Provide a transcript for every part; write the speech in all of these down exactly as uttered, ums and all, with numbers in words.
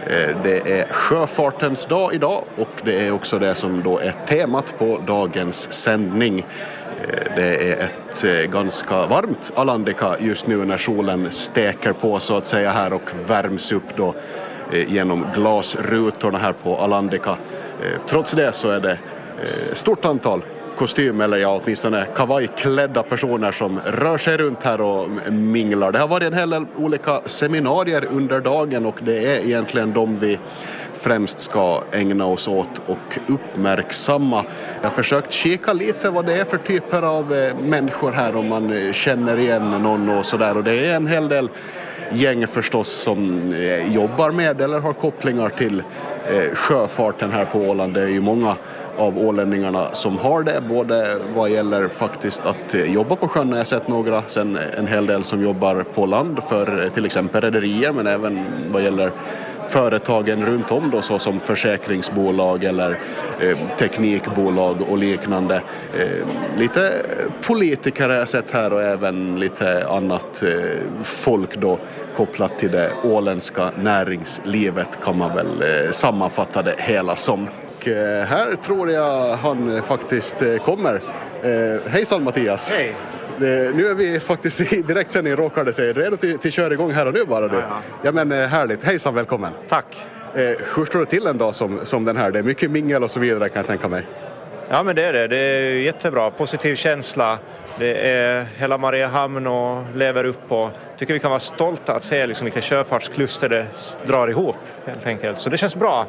Det är sjöfartens dag idag och det är också det som då är temat på dagens sändning. Det är ett ganska varmt Alandica just nu när solen steker på så att säga här och värms upp då genom glasrutorna här på Alandica. Trots det så är det stort antal kostym eller ja, åtminstone kavajklädda personer som rör sig runt här och minglar. Det har varit en hel del olika seminarier under dagen och det är egentligen de vi främst ska ägna oss åt och uppmärksamma. Jag har försökt kika lite vad det är för typer av människor här om man känner igen någon och sådär, och det är en hel del gäng förstås som jobbar med eller har kopplingar till sjöfarten här på Åland. Det är ju många av ålänningarna som har det, både vad gäller faktiskt att jobba på sjön. Jag har sett några, sen en hel del som jobbar på land för till exempel rederier, men även vad gäller företagen runt om då, så som försäkringsbolag eller eh, teknikbolag och liknande. Eh, lite politiker har jag sett här och även lite annat eh, folk då kopplat till det åländska näringslivet kan man väl eh, sammanfatta det hela som. Och eh, här tror jag han faktiskt eh, kommer. Eh, hejsan Mattias! Hej! Eh, nu är vi faktiskt i direktsändning, råkade sig. Redo till, till köra igång här och nu bara du? Ja, ja. ja men eh, härligt. Hejsan, välkommen! Tack! Eh, hur står det till en dag som, som den här? Det är mycket mingel och så vidare kan jag tänka mig. Ja men det är det. Det är jättebra. Positiv känsla. Det är hela Mariehamn och lever upp och tycker vi kan vara stolta att se liksom vilka sjöfartskluster det drar ihop helt enkelt. Så det känns bra.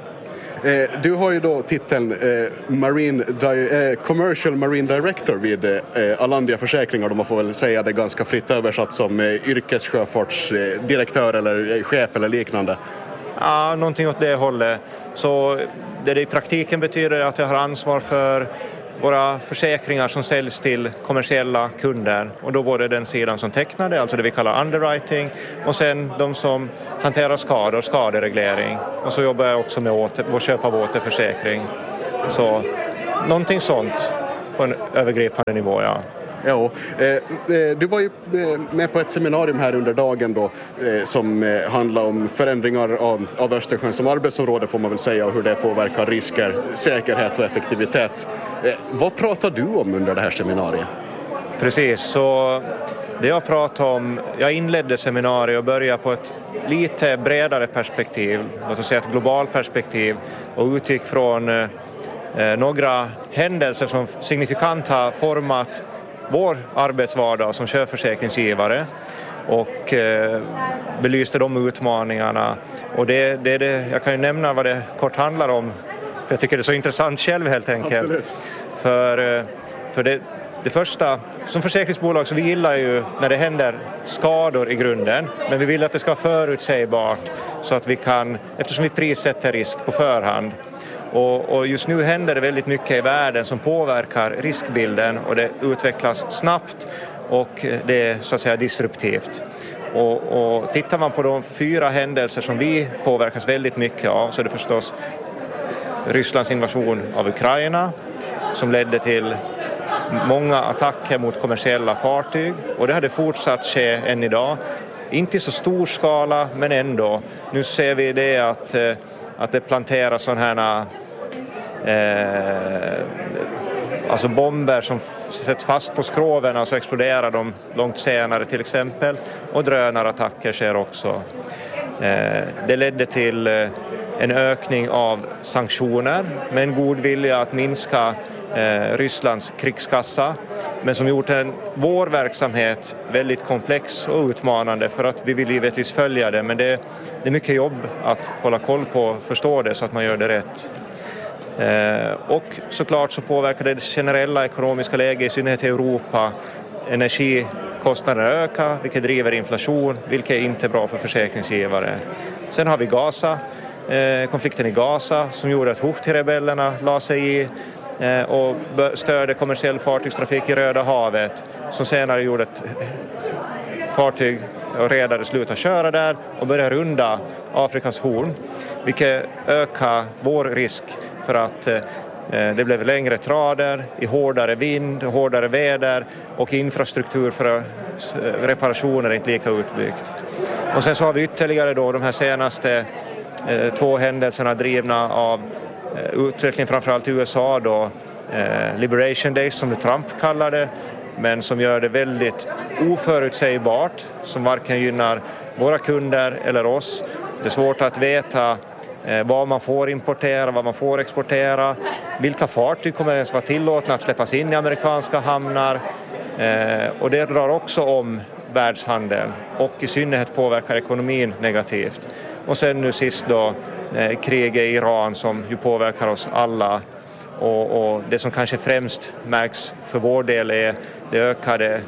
Eh, du har ju då titeln eh, Marine Di- eh, Commercial Marine Director vid eh, Alandia Försäkringar. Man får väl säga det ganska fritt översatt som eh, yrkessjöfartsdirektör eller eh, chef eller liknande. Ja, någonting åt det hållet. Så det, det i praktiken betyder att jag har ansvar för våra försäkringar som säljs till kommersiella kunder, och då både den sidan som tecknar det, alltså det vi kallar underwriting, och sen de som hanterar skador, skadereglering, och så jobbar jag också med åter, vår köp av återförsäkring. Så någonting sånt på en övergripande nivå, ja. Ja, eh, du var ju med på ett seminarium här under dagen då eh, som eh, handlar om förändringar av, av Östersjön som arbetsområde får man väl säga, och hur det påverkar risker, säkerhet och effektivitet. Eh, vad pratar du om under det här seminariet? Precis, så det jag pratar om, jag inledde seminariet och började på ett lite bredare perspektiv, låt oss säga ett globalt perspektiv, och utgick från eh, några händelser som signifikant har format vår arbetsvardag som sjöförsäkringsgivare och eh, belyste de utmaningarna. Och det, det, det, jag kan ju nämna vad det kort handlar om, för jag tycker det är så intressant själv helt enkelt. Absolut. För, för det, det första, som försäkringsbolag så vi gillar ju när det händer skador i grunden, men vi vill att det ska vara förutsägbart så att vi kan, eftersom vi prissätter risk på förhand. Och, och just nu händer det väldigt mycket i världen som påverkar riskbilden, och det utvecklas snabbt och det är så att säga disruptivt. Och, och tittar man på de fyra händelser som vi påverkas väldigt mycket av, så är det förstås Rysslands invasion av Ukraina som ledde till många attacker mot kommersiella fartyg, och det hade fortsatt ske än idag. Inte i så stor skala, men ändå. Nu ser vi det att att det planteras sådana här eh, alltså bomber som sätts fast på skroven, och så exploderar de långt senare till exempel, och drönarattacker sker också. Eh, det ledde till eh, en ökning av sanktioner med en god vilja att minska eh, Rysslands krigskassa, men som gjort en, vår verksamhet väldigt komplex och utmanande, för att vi vill givetvis följa det, men det, det är mycket jobb att hålla koll på och förstå det så att man gör det rätt. Eh, och såklart så påverkar det det generella ekonomiska läget, i synnerhet i Europa. Energikostnaderna ökar, vilket driver inflation, vilket är inte bra för försäkringsgivare. Sen har vi Gaza, eh, konflikten i Gaza som gjorde att Houthi-rebellerna la sig i och störde kommersiell fartygstrafik i Röda havet, som senare gjorde att fartyg och redare slutade köra där och började runda Afrikas horn, vilket ökar vår risk för att eh, det blev längre trader i hårdare vind, hårdare väder, och infrastruktur för reparationer är inte lika utbyggt. Och sen så har vi ytterligare då de här senaste eh, två händelserna drivna av eh, utveckling framförallt i U S A då, eh, Liberation Days som Trump kallar det, men som gör det väldigt oförutsägbart, som varken gynnar våra kunder eller oss. Det är svårt att veta eh, vad man får importera, vad man får exportera, vilka fartyg kommer ens vara tillåtna att släppas in i amerikanska hamnar. Eh, och det drar också om världshandeln och i synnerhet påverkar ekonomin negativt. Och sen nu sist då eh, kriget i Iran som ju påverkar oss alla. Och, och det som kanske främst märks för vår del är det ökade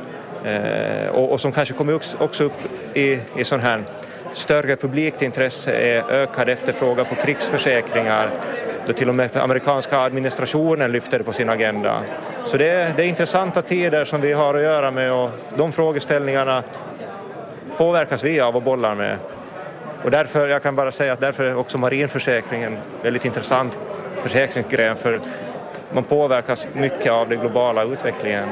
eh, och, och som kanske kommer också upp i, i sån här större publikt intresse är ökad efterfrågan på krigsförsäkringar. Då till och med amerikanska administrationen lyfter det på sin agenda. Så det är, det är intressanta tider som vi har att göra med och de frågeställningarna påverkas vi av och bollar med. Och därför, jag kan bara säga att därför är också marinförsäkringen väldigt intressant försäkringsgren, för man påverkas mycket av den globala utvecklingen.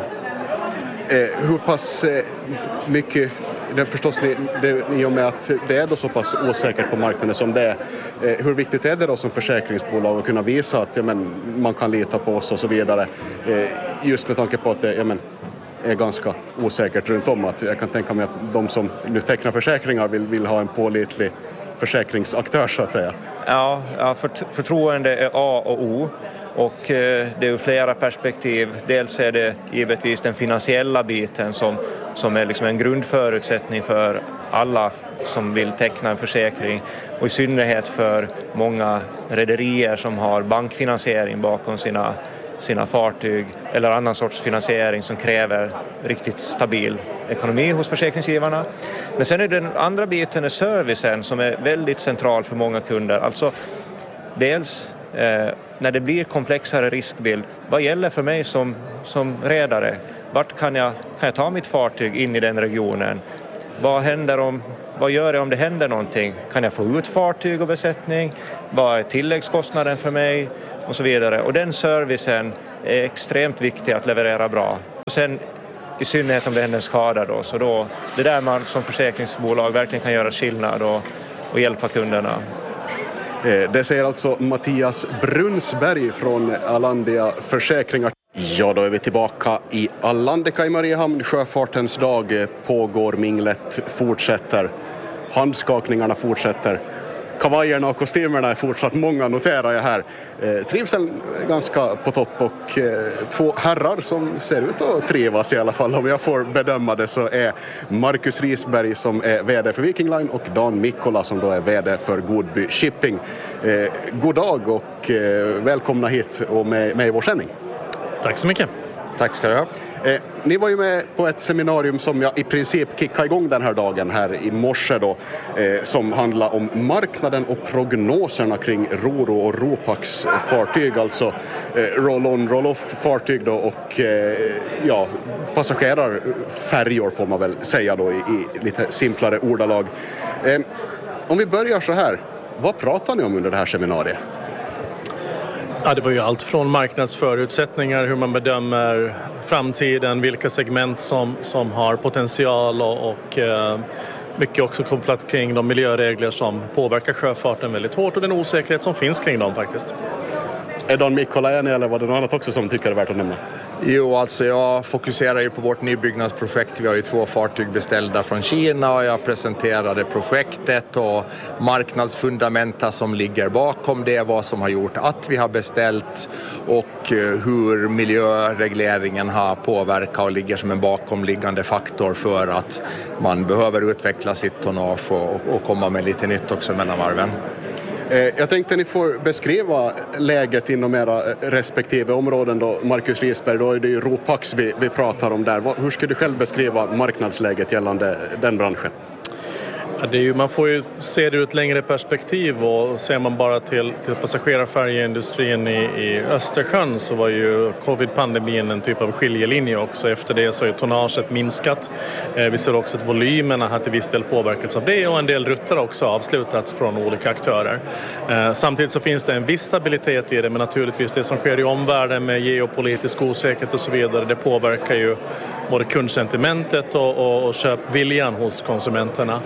Eh, hur pass eh, mycket, det förstås det, det, i och med att det är då så pass osäkert på marknaden som det är, eh, hur viktigt är det då som försäkringsbolag att kunna visa att ja, men, man kan lita på oss och så vidare, eh, just med tanke på att det ja, men, är ganska osäkert runt om, att jag kan tänka mig att de som nu tecknar försäkringar vill, vill ha en pålitlig försäkringsaktör så att säga. Ja, ja för, förtroende är A och O. Och eh, det är ur flera perspektiv. Dels är det givetvis den finansiella biten som, som är liksom en grundförutsättning för alla som vill teckna en försäkring. Och i synnerhet för många rederier som har bankfinansiering bakom sina, sina fartyg eller annan sorts finansiering som kräver riktigt stabil ekonomi hos försäkringsgivarna. Men sen är den andra biten är servicen som är väldigt central för många kunder. Alltså dels eh, när det blir komplexare riskbild, vad gäller för mig som, som redare? Vart kan jag, kan jag ta mitt fartyg in i den regionen? Vad händer om, vad gör jag om det händer någonting? Kan jag få ut fartyg och besättning? Vad är tilläggskostnaden för mig? Och så vidare. Och den servicen är extremt viktig att leverera bra. Och sen i synnerhet om det händer en skada då. Så då, det är där man som försäkringsbolag verkligen kan göra skillnad och, och hjälpa kunderna. Det säger alltså Mattias Brunsberg från Allandia Försäkringar. Ja, då är vi tillbaka i Allandica i Mariehamn. Sjöfartens dag pågår, minglet fortsätter, handskakningarna fortsätter. Kavajerna och kostymerna är fortsatt många, noterar jag här. Eh, trivseln ganska på topp och eh, två herrar som ser ut att trivas i alla fall. Om jag får bedöma det så är Marcus Risberg som är vd för Viking Line och Dan Mikkola som då är vd för Godby Shipping. Eh, god dag och eh, välkomna hit och med, med i vår sändning. Tack så mycket. Tack ska du ha. Eh, ni var ju med på ett seminarium som jag i princip kickade igång den här dagen här i morse då, eh, som handlar om marknaden och prognoserna kring Roro och Ropax fartyg, alltså eh, roll-on, roll-off fartyg då och eh, ja, passagerarfärjor får man väl säga då i, i lite simplare ordalag. Eh, om vi börjar så här, vad pratar ni om under det här seminariet? Ja, det var ju allt från marknadsförutsättningar, hur man bedömer framtiden, vilka segment som, som har potential och, och eh, mycket också kopplat kring de miljöregler som påverkar sjöfarten väldigt hårt och den osäkerhet som finns kring dem faktiskt. Är Dan Mikkola enig eller var det något annat också som tycker det är värt att nämna? Jo, alltså jag fokuserar ju på vårt nybyggnadsprojekt. Vi har ju två fartyg beställda från Kina och jag presenterade projektet och marknadsfundamenta som ligger bakom det, vad som har gjort att vi har beställt och hur miljöregleringen har påverkat och ligger som en bakomliggande faktor för att man behöver utveckla sitt tonnage och, och komma med lite nytt också mellan varven. Jag tänkte ni får beskriva läget inom era respektive områden då. Marcus Risberg, då är det ju Ropax vi, vi pratar om där. Hur skulle du själv beskriva marknadsläget gällande den branschen? Ja, det är ju, man får ju se det ur ett längre perspektiv och ser man bara till, till passagerarfärjeindustrin i, i Östersjön så var ju covid-pandemin en typ av skiljelinje också. Efter det så har ju tonnaget minskat. Eh, vi ser också att volymerna har till viss del påverkats av det och en del rutter också avslutats från olika aktörer. Eh, samtidigt så finns det en viss stabilitet i det, men naturligtvis det som sker i omvärlden med geopolitisk osäkerhet och så vidare, det påverkar ju både kundsentimentet och, och, och köpviljan hos konsumenterna.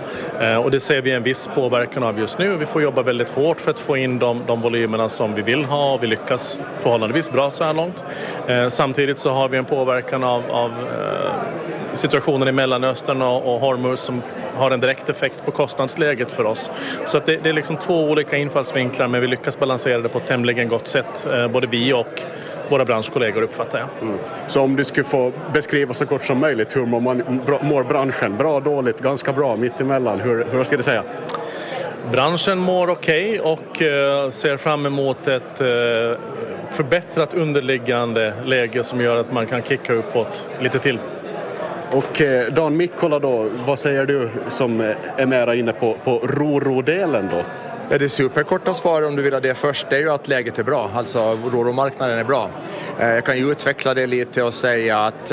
Och det ser vi en viss påverkan av just nu. Vi får jobba väldigt hårt för att få in de, de volymerna som vi vill ha och vi lyckas förhållandevis bra så här långt. Samtidigt så har vi en påverkan av, av situationen i Mellanöstern och, och Hormuz som har en direkt effekt på kostnadsläget för oss. Så att det, det är liksom två olika infallsvinklar, men vi lyckas balansera det på ett tämligen gott sätt. Både vi och våra branschkollegor, uppfattar jag. Mm. Så om du skulle få beskriva så kort som möjligt, hur mår, man, mår branschen? Bra, dåligt, ganska bra, mittemellan? Hur, hur ska du säga? Branschen mår okej okay och uh, ser fram emot ett uh, förbättrat underliggande läge som gör att man kan kicka uppåt lite till. Och Dan Mikkola då, vad säger du som är mera inne på, på Roro-delen då? Ja, det superkorta svar om du vill ha det först, det är ju att läget är bra. Alltså Roro-marknaden är bra. Jag kan ju utveckla det lite och säga att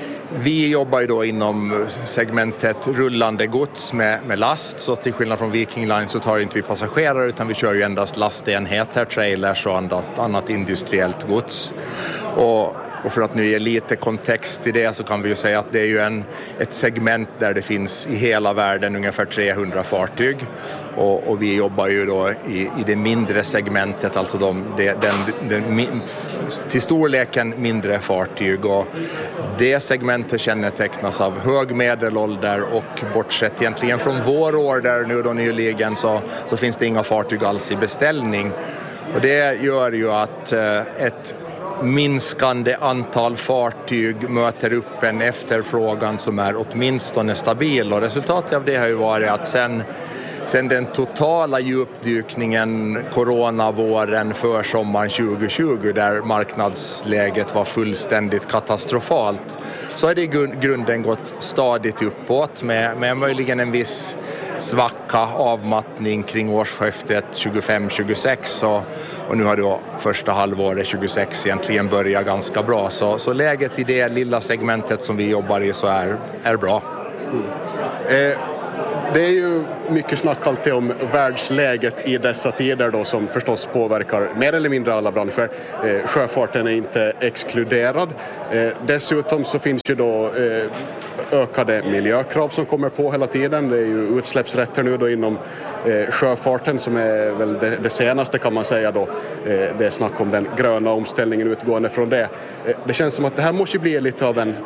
vi jobbar ju då inom segmentet rullande gods med, med last. Så till skillnad från Viking Line så tar inte vi passagerare utan vi kör ju endast lastenheter, trailers och annat, annat industriellt gods. Och Och för att nu ge lite kontext till det så kan vi ju säga att det är ju en, ett segment där det finns i hela världen ungefär trehundra fartyg. Och, och vi jobbar ju då i, i det mindre segmentet, alltså de, det, den, den, till storleken mindre fartyg. Och det segmentet kännetecknas av hög medelålder och bortsett egentligen från vår order nu då nyligen så, så finns det inga fartyg alls i beställning. Och det gör ju att ett minskande antal fartyg möter upp en efterfrågan som är åtminstone stabil, och resultatet av det har ju varit att sen, sen den totala djupdykningen coronavåren för sommaren tjugo tjugo där marknadsläget var fullständigt katastrofalt, så har det i grunden gått stadigt uppåt med, med möjligen en viss svacka avmattning kring årsskiftet tjugofem tjugosex och, och nu har då första halvåret tjugosex egentligen börjat ganska bra. Så, så läget i det lilla segmentet som vi jobbar i så är, är bra. Mm. Eh. Det är ju mycket snack alltid om världsläget i dessa tider då, som förstås påverkar mer eller mindre alla branscher. Eh, sjöfarten är inte exkluderad. Eh, dessutom så finns ju då eh, ökade miljökrav som kommer på hela tiden. Det är ju utsläppsrätter nu då inom eh, sjöfarten som är väl det, det senaste kan man säga då. Eh, det är snack om den gröna omställningen utgående från det. Eh, det känns som att det här måste bli lite av en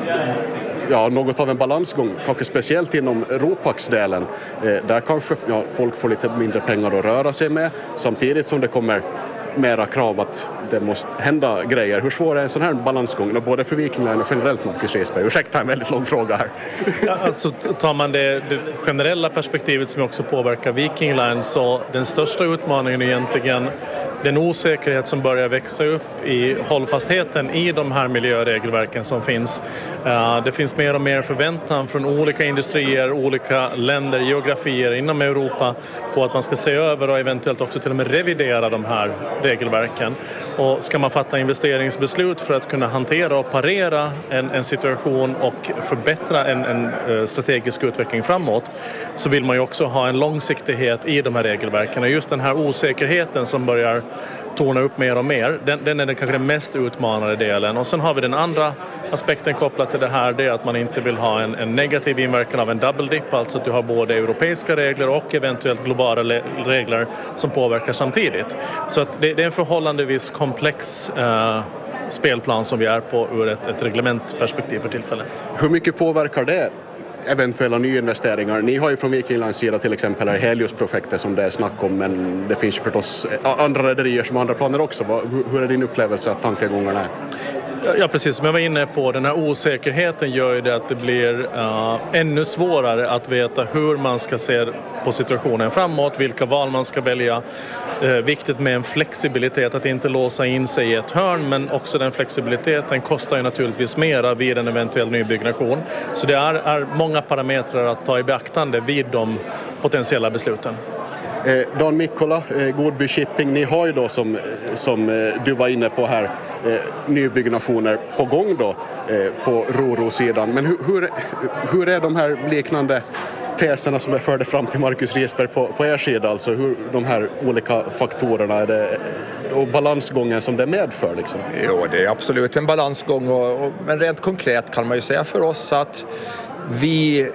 Ja, något av en balansgång, kanske speciellt inom Ropax-delen. Eh, där kanske ja, folk får lite mindre pengar att röra sig med, samtidigt som det kommer mera krav att det måste hända grejer. Hur svår är en sån här balansgång, både för Viking Line och generellt, Marcus Risberg? Ursäkta, en väldigt lång fråga här. Ja, alltså, tar man det, det generella perspektivet som också påverkar Viking Line, så den största utmaningen är egentligen den osäkerhet som börjar växa upp i hållfastheten i de här miljöregelverken som finns. Det finns mer och mer förväntan från olika industrier, olika länder, geografier inom Europa på att man ska se över och eventuellt också till och med revidera de här regelverken. Och ska man fatta investeringsbeslut för att kunna hantera och parera en, en situation och förbättra en, en strategisk utveckling framåt, så vill man ju också ha en långsiktighet i de här regelverken. Och just den här osäkerheten som börjar torna upp mer och mer, den, den är den kanske den mest utmanande delen. Och sen har vi den andra aspekten kopplat till det här, det är att man inte vill ha en, en negativ inverkan av en double dip, alltså att du har både europeiska regler och eventuellt globala le- regler som påverkar samtidigt. Så att det, det är en förhållandevis komplex eh, spelplan som vi är på ur ett, ett reglementperspektiv för tillfället. Hur mycket påverkar det eventuella nyinvesteringar? Ni har ju från Viking Lines sida till exempel här Helios-projektet som det är snack om, men det finns ju förstås andra rederier som har andra planer också. Hur är din upplevelse att tankegångarna är? Ja, precis som jag var inne på, den här osäkerheten gör ju det att det blir uh, ännu svårare att veta hur man ska se på situationen framåt, vilka val man ska välja. Uh, viktigt med en flexibilitet, att inte låsa in sig i ett hörn, men också den flexibiliteten kostar ju naturligtvis mera vid en eventuell nybyggnation. Så det är, är många parametrar att ta i beaktande vid de potentiella besluten. Eh, Dan Mikkola, eh, Godby Shipping, ni har ju då som, som eh, du var inne på här eh, nybyggnationer på gång då eh, på Roro-sidan. Men hur, hur, hur är de här liknande teserna som jag förde fram till Marcus Risberg på, på er sida? Alltså hur de här olika faktorerna är det, och balansgången som det medför liksom? Jo, det är absolut en balansgång och, och, men rent konkret kan man ju säga för oss att vi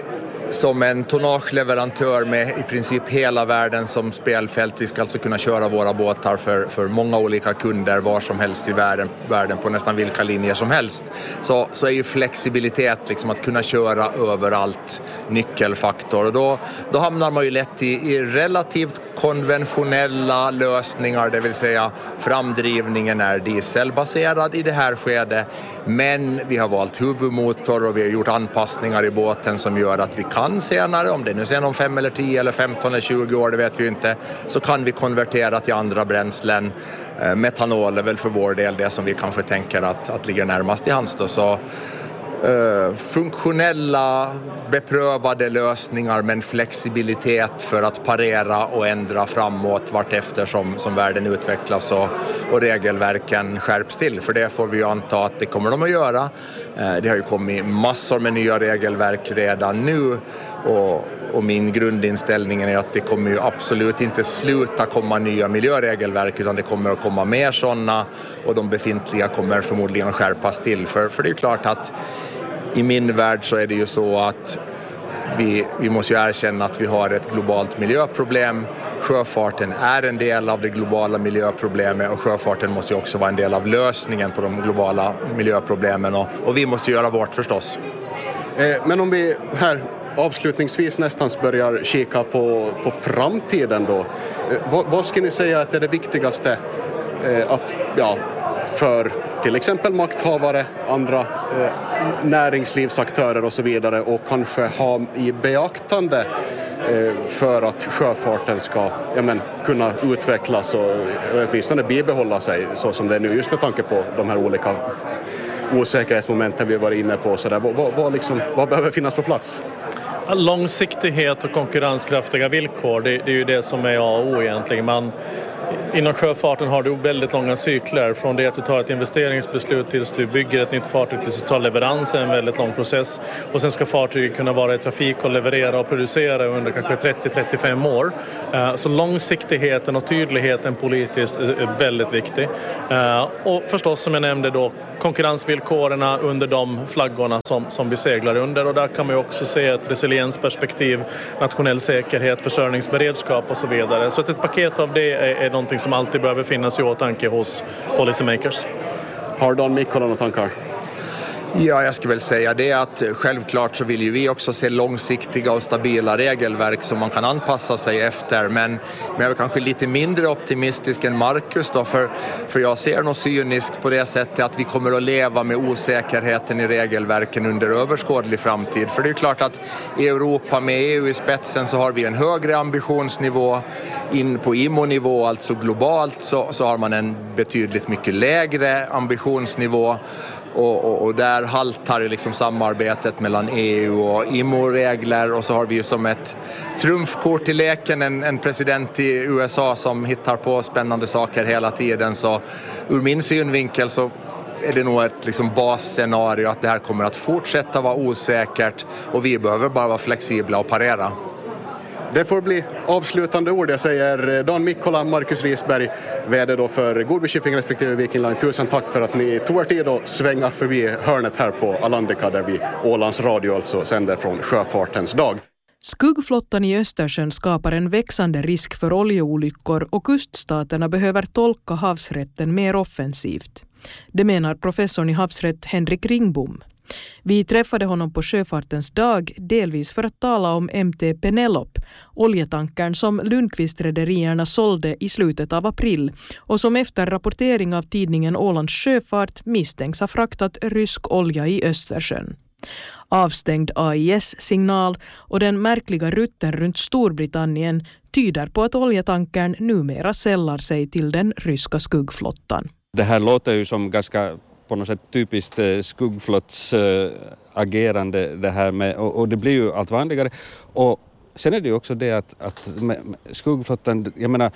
som en tonnageleverantör med i princip hela världen som spelfält. Vi ska alltså kunna köra våra båtar för, för många olika kunder var som helst i världen, världen på nästan vilka linjer som helst. Så, så är ju flexibilitet, liksom att kunna köra överallt, nyckelfaktor. Och då, då hamnar man ju lätt i, i relativt konventionella lösningar, det vill säga framdrivningen är dieselbaserad i det här skedet, men vi har valt huvudmotor och vi har gjort anpassningar i båten som gör att vi kan senare, om det nu sen om fem eller tio eller femton eller tjugo år, det vet vi ju inte, så kan vi konvertera till andra bränslen. Metanol är väl för vår del det som vi kanske tänker att, att ligger närmast i hands då. Så Uh, funktionella, beprövade lösningar men flexibilitet för att parera och ändra framåt vart efter som, som världen utvecklas och, och regelverken skärps till. För det får vi ju anta att det kommer de att göra. Uh, det har ju kommit massor med nya regelverk redan nu och, och min grundinställning är att det kommer ju absolut inte sluta komma nya miljöregelverk, utan det kommer att komma mer sådana och de befintliga kommer förmodligen skärpas till. För, för det är klart att i min värld så är det ju så att vi, vi måste ju erkänna att vi har ett globalt miljöproblem. Sjöfarten är en del av det globala miljöproblemet och sjöfarten måste ju också vara en del av lösningen på de globala miljöproblemen och, och vi måste göra vårt förstås. Eh, men om vi här avslutningsvis nästan börjar kika på, på framtiden då. Eh, vad, vad ska ni säga att är det viktigaste eh, att, ja, för till exempel makthavare, andra eh, näringslivsaktörer och så vidare och kanske ha i beaktande eh, för att sjöfarten ska ja, men, kunna utvecklas och åtminstone bibehålla sig så som det är nu, just med tanke på de här olika osäkerhetsmomenten vi var inne på. Så där, vad, vad, liksom, vad behöver finnas på plats? Långsiktighet och konkurrenskraftiga villkor, det, det är ju det som är A och O egentligen. Man, inom sjöfarten har du väldigt långa cykler. Från det att du tar ett investeringsbeslut tills du bygger ett nytt fartyg tills du tar leveransen, en väldigt lång process. Och sen ska fartyget kunna vara i trafik och leverera och producera under kanske trettio till trettiofem år. Så långsiktigheten och tydligheten politiskt är väldigt viktig. Och förstås som jag nämnde då, konkurrensvillkoren under de flaggorna som, som vi seglar under. Och där kan man ju också se ett resiliensperspektiv, nationell säkerhet, försörjningsberedskap och så vidare. Så att ett paket av det är, är någonting som alltid behöver finnas i åtanke hos policymakers. Har Dan Mikkola några tankar? Ja, jag skulle väl säga det att självklart så vill ju vi också se långsiktiga och stabila regelverk som man kan anpassa sig efter, men, men jag är kanske lite mindre optimistisk än Marcus då, för, för jag ser nog cyniskt på det sättet att vi kommer att leva med osäkerheten i regelverken under överskådlig framtid. För det är klart att i Europa med E U i spetsen så har vi en högre ambitionsnivå, in på I M O-nivå, alltså globalt så, så har man en betydligt mycket lägre ambitionsnivå. Och, och, och där haltar ju liksom samarbetet mellan E U och I M O-regler, och så har vi ju som ett trumfkort i leken en, en president i U S A som hittar på spännande saker hela tiden. Så ur min synvinkel så är det nog ett liksom basscenario att det här kommer att fortsätta vara osäkert och vi behöver bara vara flexibla och parera. Det får bli avslutande ord. Jag säger Dan Mikkola, Marcus Risberg, vd då för Godby Shipping respektive Viking Line. Tusen tack för att ni tog er tid att svänga förbi hörnet här på Alandica där vi Ålands Radio alltså sänder från Sjöfartens dag. Skuggflottan i Östersjön skapar en växande risk för oljeolyckor och kuststaterna behöver tolka havsrätten mer offensivt. Det menar professorn i havsrätt Henrik Ringbom. Vi träffade honom på Sjöfartens dag delvis för att tala om M T Penelope, oljetankern som Lundqvist-rederierna sålde i slutet av april och som efter rapportering av tidningen Ålands Sjöfart misstänks ha fraktat rysk olja i Östersjön. Avstängd A I S-signal och den märkliga rutten runt Storbritannien tyder på att oljetankern numera sällar sig till den ryska skuggflottan. Det här låter ju som ganska på något sätt typiskt skuggflotts äh, agerande det här med, och, och det blir ju allt vanligare. Och sen är det ju också det att, att med, med skuggflottan, jag menar,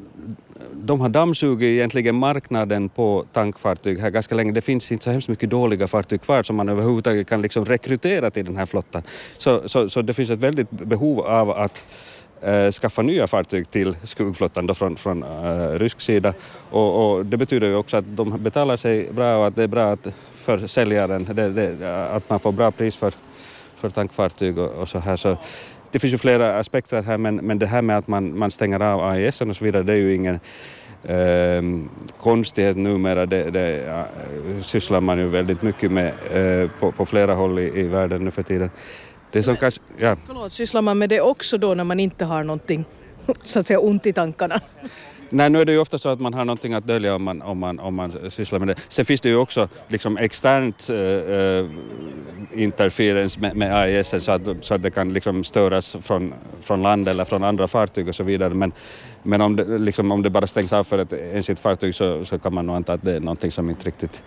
de har dammsugit egentligen marknaden på tankfartyg här ganska länge. Det finns inte så hemskt mycket dåliga fartyg kvar som man överhuvudtaget kan liksom rekrytera till den här flottan. Så, så, så det finns ett väldigt behov av att Uh, skaffa nya fartyg till skuggflottan då från, från uh, rysk sida och, och det betyder ju också att de betalar sig bra och att det är bra att för säljaren det, det, att man får bra pris för, för tankfartyg och, och så här. Så det finns ju flera aspekter här, men, men det här med att man, man stänger av A I S och så vidare, det är ju ingen eh, konstighet numera. Det, det ja, sysslar man ju väldigt mycket med eh, på, på flera håll i, i världen nu för tiden. Det som kanske, ja. Förlåt, sysslar man med det också då när man inte har någonting så att säga ont i tankarna? Nej, nu är det ju ofta så att man har någonting att dölja om man, om man, om man sysslar med det. Sen finns det ju också liksom externt uh, interference med, med A I S så att, så att det kan liksom störas från, från land eller från andra fartyg och så vidare. Men, men om, det, liksom, om det bara stängs av för ett enskilt fartyg så, så kan man nog anta att det är någonting som inte riktigt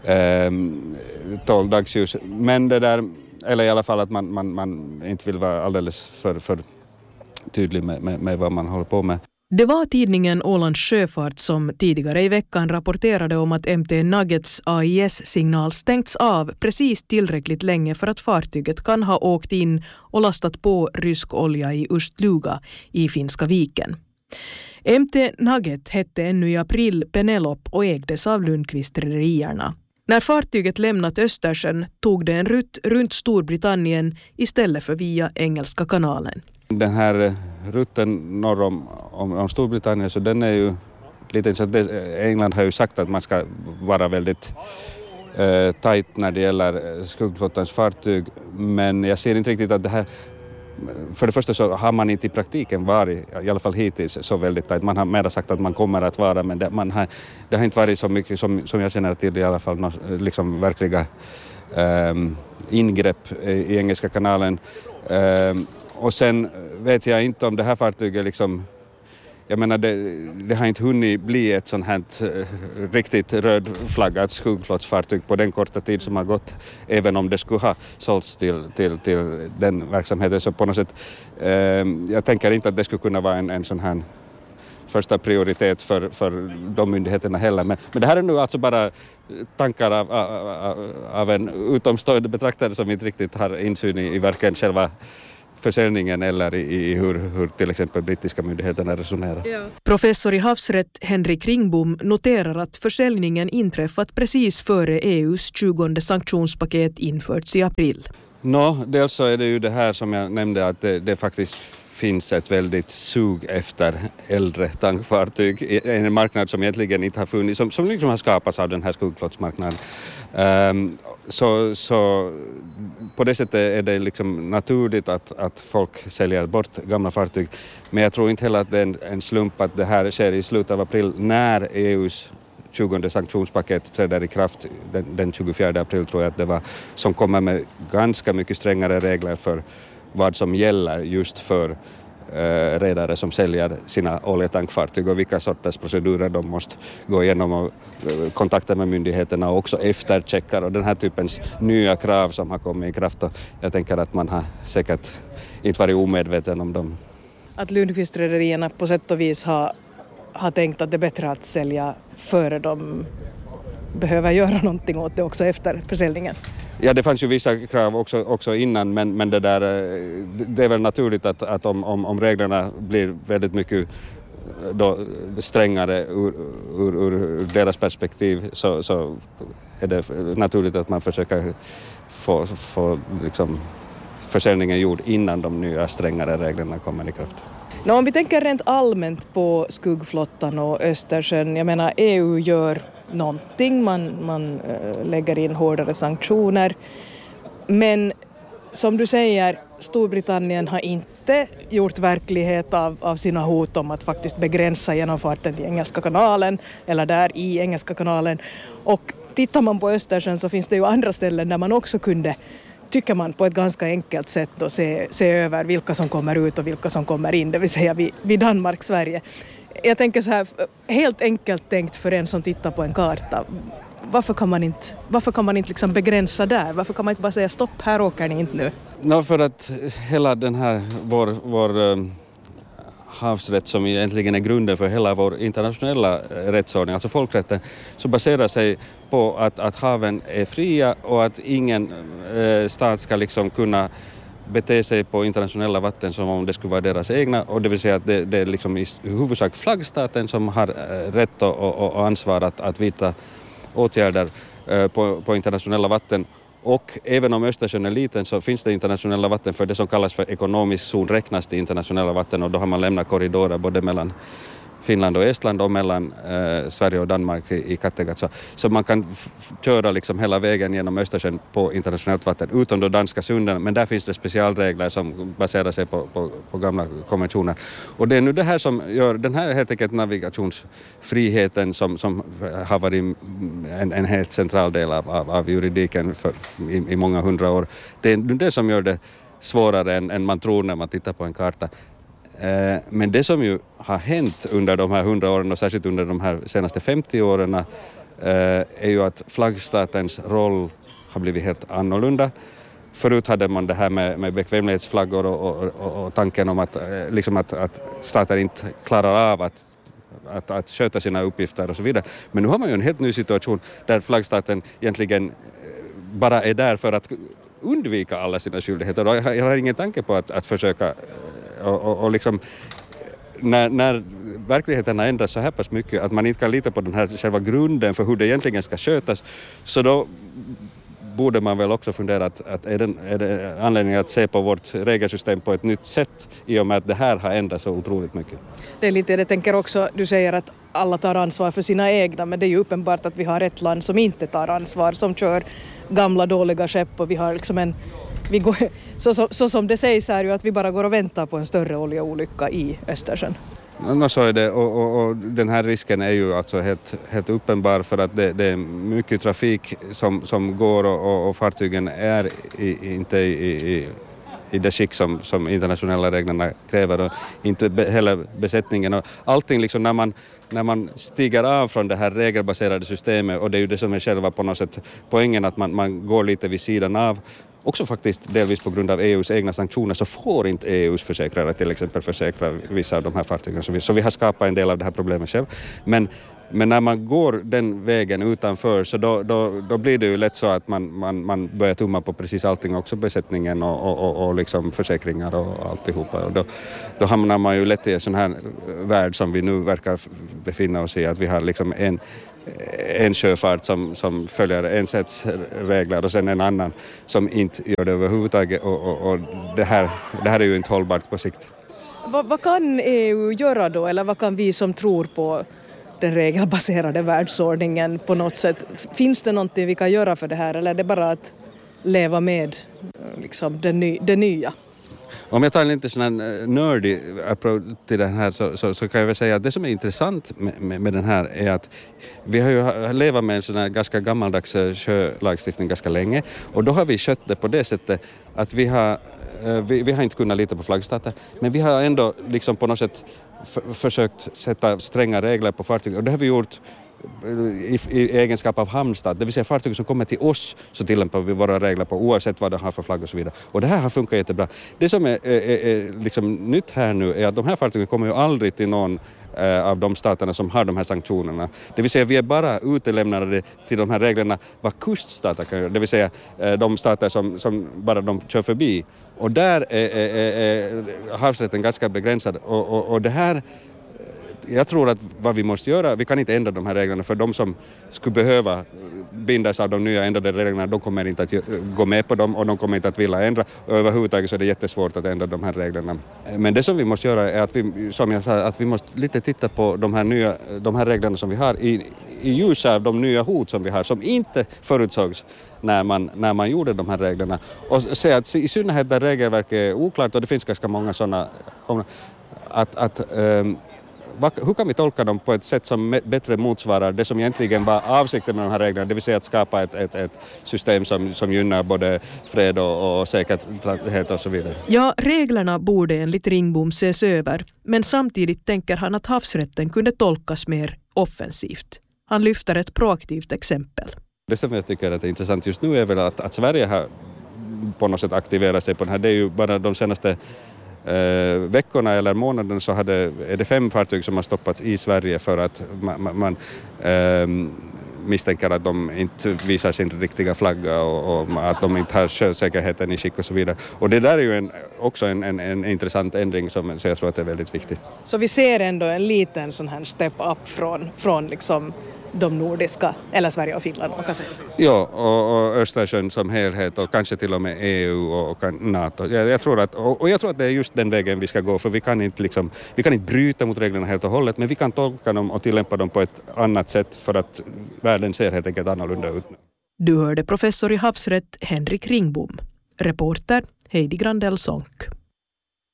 um, tål dagsljus. Men det där, eller i alla fall att man, man, man inte vill vara alldeles för, för tydlig med, med, med vad man håller på med. Det var tidningen Ålands Sjöfart som tidigare i veckan rapporterade om att M T Nuggets A I S-signal stängts av precis tillräckligt länge för att fartyget kan ha åkt in och lastat på rysk olja i Ust-Luga i Finska viken. M T Nugget hette ännu i april Penelope och ägdes av Lundqvist-rederierna. När fartyget lämnat Östersjön tog det en rutt runt Storbritannien istället för via Engelska kanalen. Den här rutten norr om, om, om Storbritannien, så den är ju lite så att det, England har ju sagt att man ska vara väldigt eh, tajt när det gäller skuggflottans fartyg, men jag ser inte riktigt att det här, för det första så har man inte i praktiken varit, i alla fall hittills, så väldigt tajt. Man har mer sagt att man kommer att vara, men det, man har, det har inte varit så mycket som, som jag känner till i alla fall, liksom verkliga eh, ingrepp i, i Engelska kanalen. Eh, Och sen vet jag inte om det här fartyget liksom, jag menar det, det har inte hunnit bli ett sånt här uh, riktigt rödflaggat skuggflottsfartyg på den korta tid som har gått, även om det skulle ha sålts till, till, till den verksamheten. Så på något sätt, uh, jag tänker inte att det skulle kunna vara en, en sån här första prioritet för, för de myndigheterna heller. Men, men det här är nu alltså bara tankar av, av, av en utomstående betraktare som inte riktigt har insyn i, i varken själva försäljningen eller i, i hur, hur till exempel brittiska myndigheterna resonerar. Ja. Professor i havsrätt Henrik Ringbom noterar att försäljningen inträffat precis före E U:s tjugonde sanktionspaket införts i april. Nå, dels så är det ju det här som jag nämnde, att det, det faktiskt finns ett väldigt sug efter äldre tankfartyg, en marknad som egentligen inte har funnits, som, som liksom har skapats av den här skuggflottsmarknaden. Um, så, så på det sättet är det liksom naturligt att, att folk säljer bort gamla fartyg, men jag tror inte heller att det är en, en slump att det här sker i slutet av april när E U:s tjugonde sanktionspaket träder i kraft den, den tjugofjärde april, tror jag att det var, som kommer med ganska mycket strängare regler för vad som gäller just för eh, redare som säljer sina oljetankfartyg och vilka sorters procedurer de måste gå igenom och eh, kontakta med myndigheterna och också eftercheckar och den här typens nya krav som har kommit i kraft. Och jag tänker att man har säkert inte varit omedveten om dem. Att Lundqvist-rederierna på sätt och vis har, har tänkt att det är bättre att sälja före de behöver göra någonting åt det också efter försäljningen. Ja, det fanns ju vissa krav också, också innan, men, men det, där, det är väl naturligt att, att om, om, om reglerna blir väldigt mycket då strängare ur, ur, ur deras perspektiv, så, så är det naturligt att man försöker få, få liksom försäljningen gjord innan de nya strängare reglerna kommer i kraft. Nå, om vi tänker rent allmänt på skuggflottan och Östersjön, jag menar E U gör någonting, man, man äh, lägger in hårdare sanktioner, men som du säger, Storbritannien har inte gjort verklighet av, av sina hot om att faktiskt begränsa genomfarten till Engelska kanalen eller där i Engelska kanalen, och tittar man på Östersjön så finns det ju andra ställen där man också kunde, tycker man, på ett ganska enkelt sätt då se, se över vilka som kommer ut och vilka som kommer in, det vill säga vid, vid Danmark, Sverige. Jag tänker så här, helt enkelt tänkt för en som tittar på en karta, varför kan man inte, varför kan man inte liksom begränsa där? Varför kan man inte bara säga stopp, här åker ni inte nu? No, för att hela den här vår, vår um, havsrätt som egentligen är grunden för hela vår internationella rättsordning, alltså folkrätten, så baserar sig på att, att haven är fria och att ingen eh, stat ska liksom kunna bete sig på internationella vatten som om det skulle vara deras egna, och det vill säga att det, det är liksom i huvudsak flaggstaten som har eh, rätt och, och, och ansvar att, att vidta åtgärder eh, på, på internationella vatten, Och även om Östersjön är liten så finns det internationella vatten för det som kallas för ekonomisk zon räknas till internationella vatten och då har man lämnat korridorer både mellan Finland och Estland och mellan eh, Sverige och Danmark i, i Kattegatt. Så, så man kan f- köra liksom hela vägen genom Östersjön på internationellt vatten utom de danska sunden, men där finns det specialregler som baserar sig på, på, på gamla konventioner. Och det är nu det här som gör den här helt enkelt navigationsfriheten som, som har varit en, en helt central del av, av, av juridiken för, i, i många hundra år. Det är nu det som gör det svårare än, än man tror när man tittar på en karta. Men det som ju har hänt under de här hundra åren och särskilt under de här senaste femtio åren är ju att flaggstatens roll har blivit helt annorlunda. Förut hade man det här med, med bekvämlighetsflaggor och, och, och, och tanken om att, liksom att, att stater inte klarar av att, att, att sköta sina uppgifter och så vidare. Men nu har man ju en helt ny situation där flaggstaten egentligen bara är där för att undvika alla sina skyldigheter. Och jag har ingen tanke på att, att försöka och, och, och liksom när, när verkligheten har ändrats så här pass mycket att man inte kan lita på den här själva grunden för hur det egentligen ska skötas, så då borde man väl också fundera att, att är, det, är det anledning att se på vårt regelsystem på ett nytt sätt i och med att det här har ändrats så otroligt mycket. Det är lite, jag tänker också, du säger att alla tar ansvar för sina egna, men det är ju uppenbart att vi har ett land som inte tar ansvar, som kör gamla dåliga skepp och vi har liksom en vi går, så, så, så som det sägs är ju att vi bara går och väntar på en större oljeolycka i Östersjön. No, så är det och, och, och den här risken är ju alltså helt, helt uppenbar för att det, det är mycket trafik som, som går och, och, och fartygen är i, inte i, i, i det skick som, som internationella reglerna kräver och inte be, heller besättningen och allting liksom när man, när man stiger av från det här regelbaserade systemet och det är ju det som är själva på något sätt poängen att man, man går lite vid sidan av. Också faktiskt delvis på grund av E U:s egna sanktioner så får inte E U:s försäkrare till exempel försäkra vissa av de här fartygen. Så vi, så vi har skapat en del av det här problemet själv. Men, men när man går den vägen utanför så då, då, då blir det ju lätt så att man, man, man börjar tumma på precis allting, också besättningen och, och, och, och liksom försäkringar och alltihopa. Och då, då hamnar man ju lätt i en sån här värld som vi nu verkar befinna oss i, att vi har liksom en en sjöfart som, som följer en sätts regler och sen en annan som inte gör det överhuvudtaget och, och, och det, här, det här är ju inte hållbart på sikt. Vad, vad kan E U göra då, eller vad kan vi som tror på den regelbaserade världsordningen på något sätt, finns det någonting vi kan göra för det här eller är det bara att leva med liksom, det, ny, det nya? Om jag tar en lite sån här nördig approach till den här så, så, så kan jag väl säga att det som är intressant med, med, med den här är att vi har ju levat med en sån här ganska gammaldags sjölagstiftning ganska länge och då har vi skött det på det sättet att vi har, vi, vi har inte kunnat lita på flaggstater men vi har ändå liksom på något sätt f- försökt sätta stränga regler på fartyg och det har vi gjort I, i egenskap av hamnstat, det vill säga fartyg som kommer till oss så tillämpar vi våra regler på oavsett vad de har för flagg och så vidare. Och det här har funkat jättebra. Det som är, är, är liksom nytt här nu är att de här fartygen kommer ju aldrig till någon eh, av de staterna som har de här sanktionerna. Det vill säga vi är bara utelämnade till de här reglerna vad kuststater kan göra, det vill säga eh, de stater som, som bara de kör förbi. Och där är, är, är, är havsrätten ganska begränsad och, och, och det här jag tror att vad vi måste göra, vi kan inte ändra de här reglerna för de som skulle behöva bindas av de nya ändrade reglerna, de kommer inte att gå med på dem och de kommer inte att vilja ändra och överhuvudtaget så är det jättesvårt att ändra de här reglerna. Men det som vi måste göra är att vi, som jag sa, att vi måste lite titta på de här, nya, de här reglerna som vi har i, i ljus av de nya hot som vi har som inte förutsågs när man, när man gjorde de här reglerna och se att i synnerhet där regelverket är oklart och det finns ganska många sådana att, att um, hur kan vi tolka dem på ett sätt som bättre motsvarar det som egentligen var avsikten med de här reglerna, det vill säga att skapa ett, ett, ett system som, som gynnar både fred och, och säkerhet och så vidare. Ja, reglerna borde enligt Ringbom ses över, men samtidigt tänker han att havsrätten kunde tolkas mer offensivt. Han lyfter ett proaktivt exempel. Det som jag tycker är intressant just nu är väl att, att Sverige har på något sätt aktiverat sig på den här, det är ju bara de senaste Eh, veckorna eller månaden så hade, är det fem fartyg som har stoppats i Sverige för att man, man eh, misstänker att de inte visar sin riktiga flagga och, och att de inte har sjösäkerheten i skick och så vidare. Och det där är ju en, också en, en, en intressant ändring som så jag tror att är väldigt viktig. Så vi ser ändå en liten sån här step up från, från liksom de nordiska, eller Sverige och Finland, man kan säga så. Ja, och, och Östersjön som helhet och kanske till och med E U och, och NATO. Jag, jag tror att, och, och jag tror att det är just den vägen vi ska gå, för vi kan inte, liksom, vi kan inte bryta mot reglerna helt och hållet, men vi kan tolka dem och tillämpa dem på ett annat sätt för att världen ser helt enkelt annorlunda ut. Du hörde professor i havsrätt Henrik Ringbom. Reporter Heidi Grandell Sonck.